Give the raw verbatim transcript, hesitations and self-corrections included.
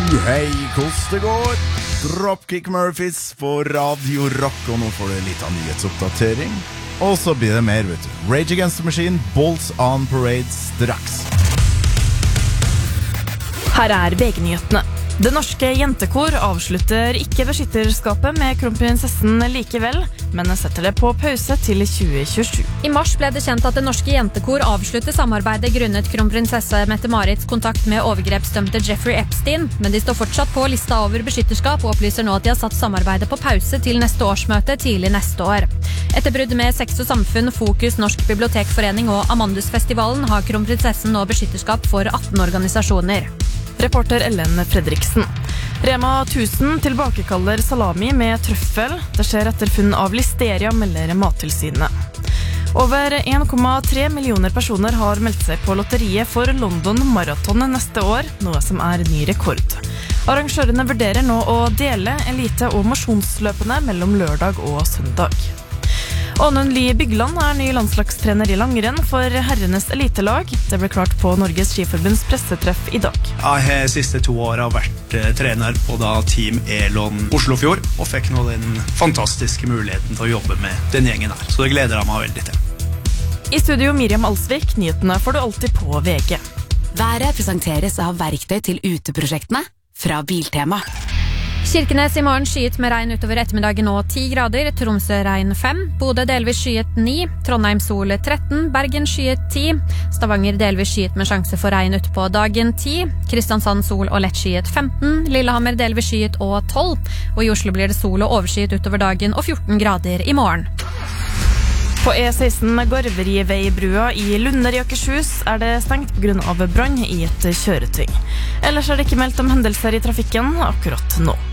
hei, hvordan det går? Dropkick Murphys på Radio Rock, og nå får du litt av nyhetsoppdatering. Og så blir det mer, vet du. Rage Against the Machine, Bolts on Parade straks. Her er V G-nyhetene. Det norske jentekor avslutter ikke beskytterskapet med kronprinsessen likevel, men setter det på pause til tjue tjuesju. I mars ble det kjent at det norske jentekor avslutter samarbeidet grunnet kronprinsesse Mette-Marits kontakt med overgrepsdømte Jeffrey Epstein, men de står fortsatt på lista over beskytterskap og opplyser nå at de har satt samarbeidet på pause til neste årsmøte tidlig neste år. Etter bruddet med Sex og Samfunn, Fokus, Norsk Bibliotekforening og Amandusfestivalen har kronprinsessen nå beskytterskap for atten organisasjoner. Reporter Ellen Fredriksen. Rema tusen tilbakekaller salami med trøffel. Det skjer etter funn av listeria, melder Mattilsynet. Over en komma tre millioner personer har meldt seg på lotteriet for London Marathon neste år, noe som er ny rekord. Arrangørene vurderer nå å dele elite- og mosjonsløpene mellom lørdag og søndag. Ånund Lie Bygland er ny landslagstrener i langrenn for herrenes elitelag. Det ble klart på Norges Skiforbunds pressetreff i dag. Jeg har siste to år har vært eh, trener på da Team Elon Oslofjord, og fikk nå den fantastiske muligheten til å jobbe med den gjengen her. Så det gleder jeg meg veldig til. I studio Miriam Alsvik, nyhetene får du alltid på V G. Været presenteres av verktøy til uteprosjektene fra Biltema. Kirkenes i morgen skyet med regn utover ettermiddagen og ti grader, Tromsø regn fem, Bodø delvis skyet ni, Trondheim sol tretten, Bergen skyet ti, Stavanger delvis skyet med sjanse for regn ut på dagen ti, Kristiansand sol og lett skyet femten, Lillehammer delvis skyet og tolv, og i Oslo blir det sol og overskyet utover dagen og fjorten grader i morgen. På E seksten Gorveriveibrua i Lunder i Akershus er det stengt på grunn av brann i et kjøretøy. Ellers er det ikke meldt om hendelser i trafikken akkurat nå.